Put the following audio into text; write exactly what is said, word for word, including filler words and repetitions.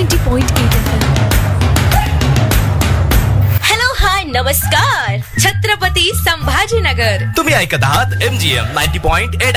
Ninety point eight F M. Hello hi नमस्कार छत्रपती संभाजीनगर. तुम्ही ऐकत आहात M G M ninety point eight